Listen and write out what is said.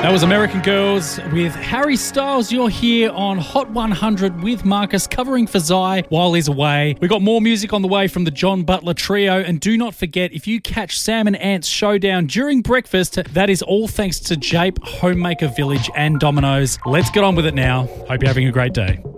That was American Girls with Harry Styles. You're here on Hot 100 with Marcus, covering for Zai while he's away. We've got more music on the way from the John Butler Trio. And do not forget, if you catch Sam and Ant's showdown during breakfast, that is all thanks to Jape, Homemaker Village and Domino's. Let's get on with it now. Hope you're having a great day.